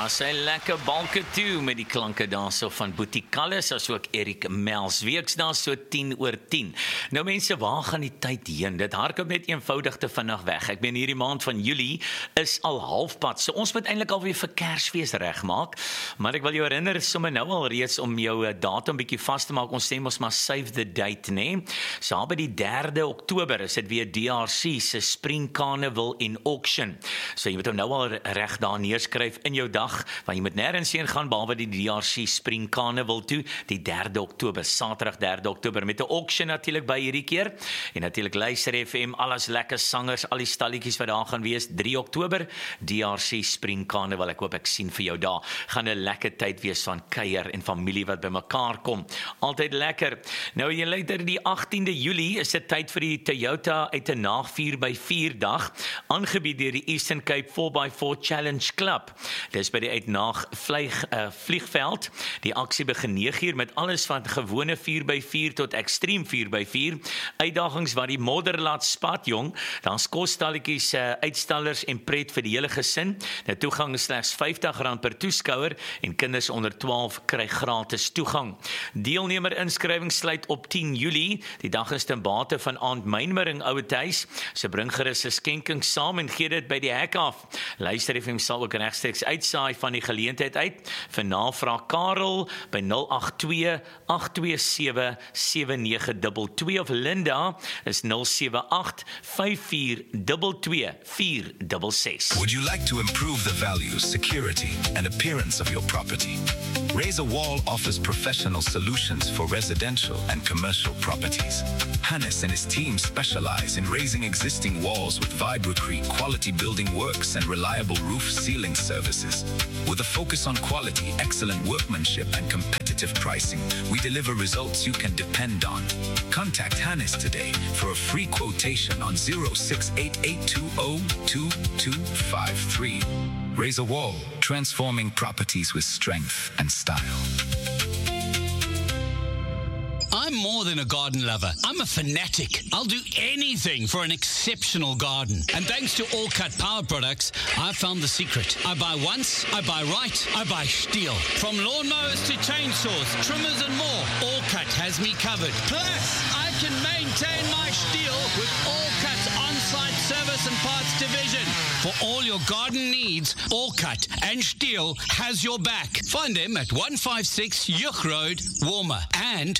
Daar's hy lekker balke toe met die klanke daarso van Boutikalles, as ook Erik Mels. Weeks daar so 10:10. Nou mense, waar gaan die tyd heen? Dit hardloop net eenvoudig te vinnig weg. Ek meen hierdie maand van Julie is al halfpad. So ons moet eintlik alweer vir Kersfees regmaak. Maar ek wil jou herinner sommer nou al reeds om jou datum bietjie vas te maak. Ons sê mos maar save the date, né? So by die 3 Oktober is dit weer DRC se Spring Carnival in Auction. So jy moet hom nou al reg daar neerskryf in jou dag, want jy moet nêrens heen gaan behalwe die DRC Spring Carnival toe, die 3 Oktober, Saterdag 3 Oktober, met 'n auction natuurlik by hierdie keer, en natuurlik Luister FM, alles lekker sangers, al die stalletjies wat daar gaan wees, 3 Oktober, DRC Spring Carnival, ek hoop ek sien vir jou daar, gaan 'n lekker tyd wees van kuier en familie wat bymekaar kom, altyd lekker. Nou jy later die 18de Julie is dit tyd vir die Toyota uit 'n naag 4x4 dag, aangebied deur die Eastern Cape 4x4 Challenge Club. Dis by die uitnaag vliegveld. Die aksie begin 9uur met alles van gewone 4x4 tot extreme 4x4. Uitdagings wat die modder laat spat, jong. Daar's kosstalletjies, uitstallers en pret vir die hele gesin. Die toegang is slegs R50 per toeskouer en kinders onder 12 kry gratis toegang. Deelnemer inskrywing sluit op 10 Julie. Die dag is ten bate van Aand Mynmering Ouetehuis. Sy bring gerus 'n skenking saam en gee dit by die hek af. Luister FM sal ook regstreeks uitsaai van die geleentheid uit. Vir navraag Karel by 082-827-7922 of Linda is 078-5422-466. Would you like to improve the value, security, and appearance of your property? Razor Wall offers professional solutions for residential and commercial properties. Hannes and his team specialize in raising existing walls with Vibrocrete quality building works and reliable roof sealing services. With a focus on quality, excellent workmanship, and competitive pricing, we deliver results you can depend on. Contact Hannes today for a free quotation on 0688202253. Razor Wall, transforming properties with strength and style. I'm more than a garden lover. I'm a fanatic. I'll do anything for an exceptional garden. And thanks to All Cut Power Products, I've found the secret. I buy once, I buy right, I buy Stihl. From lawnmowers to chainsaws, trimmers and more, All Cut has me covered. Plus, I can maintain my Stihl with All Cut's on-site service and parts division. For all your garden needs, All Cut and Stihl has your back. Find them at 156 Yuch Road, Walmer, and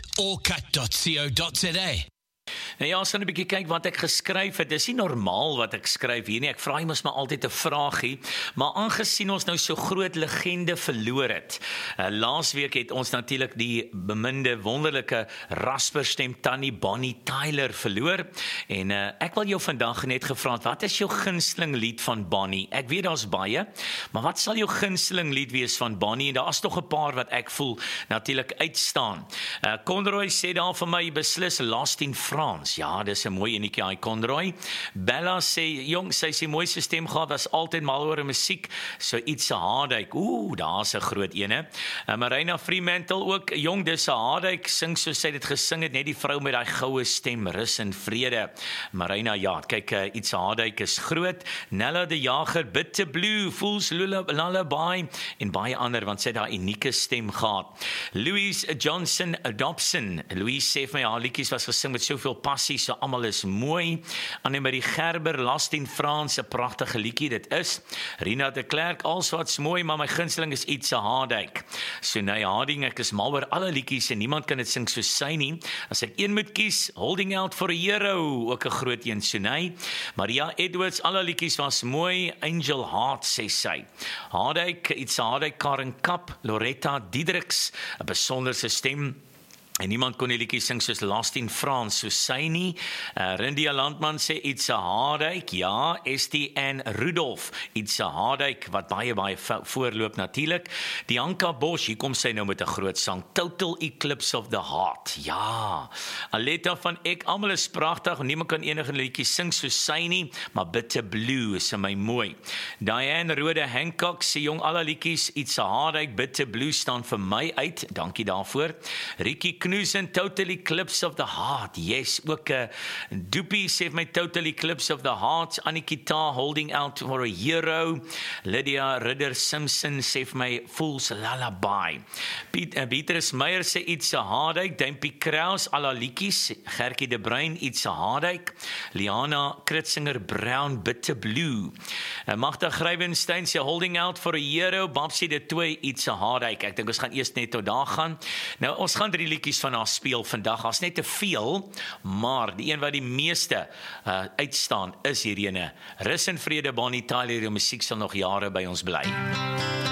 allcut.co.za. Nou ja, ons gaan 'n bietjie kyk wat ek geskryf het. Dis nie normaal wat ek skryf hier nie. Ek vra mos maar altyd 'n vraagie, maar aangesien ons nou so groot legende verloor het. Laasweek het ons natuurlik die beminde wonderlike rasperstem Tannie Bonnie Tyler verloor. En ek wil jou vandag net gevra, wat is jou gunsteling lied van Bonnie? Ek weet daar's baie, maar wat sal jou gunsteling lied wees van Bonnie? En daar's tog 'n paar wat ek voel natuurlik uitstaan. Conroy sê daar vir my beslis Lost in France. Ja, dis 'n mooi enetjie, hy Conroy. Bella sê, jong, sy sê mooiste stem gehad, was altyd mal oor musiek, so iets se Haardyk. Daar's 'n groot ene. Marina Fremantle ook, jong, dis 'n Haardyk, sing soos sy dit gesing het, net die vrou met daai goue stem, rus en vrede. Marina, ja, kyk, iets se Haardyk is groot. Nella de Jager, Bitter Blue, Fools Lullaby, en baie ander, want sy het daai unieke stem gehad. Louise Johnson Dobson, Louise sê vir my, haar liedjies was gesing met soveel passie, so almal is mooi. Annemarie Gerber, Lost in France, 'n pragtige liedjie dit is. Rina de Klerk, alles wat's mooi, maar my gunsteling is iets se Haardyk. Sunay Harding, ek is mal oor alle liedjies en niemand kan dit sing soos sy nie. As ek een moet kies, Holding Out for a Hero, ook 'n groot een, Sunay. Maria Edwards, alle liedjies was mooi. Angel Heart, sê sy. Haardyk, iets se Haardyk, Karen Kapp, Loretta Diedriks, 'n besonderse stem. En niemand kon die liedjie sing soos Lost in France, so sy nie. Rindia Landman sê iets se Haardyk, ja. STN Rudolf, iets se Haardyk, wat baie voorloop natuurlik. Dianka Bosch, hier kom sy nou met 'n groot sang, Total Eclipse of the Heart, ja. Aletta van Ek, almal is pragtig, niemand kan enige liedjie sing soos sy nie, maar Bitter Blue is my mooi. Diane Rode Hancock sê, jong, alle liedjies, iets se Haardyk, Bitter Blue staan vir my uit, dankie daarvoor. Ricky Knusen, Total Eclipse of the Heart. Yes, ook Doopie sê vir my Total Eclipse of the Heart. Anikita, Holding Out for a Hero. Lydia Ridder Simpson sê vir my Fool's Lullaby. Beatrice Meyer sê It's a Heartache. Dumpie Kraus, Alla Liedjies. Gertjie de Bruin, It's a Heartache. Liana Kritzinger Brown, Bitter Blue. Magda Grywenstein sê Holding Out for a Hero. Babsie de Tooi, It's a Heartache. Ek dink ons gaan eers net tot daar gaan. Nou, ons gaan 3 liedjies van haar speel vandag. Daar's net te veel, maar die een wat die meeste uitstaan is hierdie ene. Rus en vrede, Bonnie Tyler, die musiek sal nog jare by ons bly.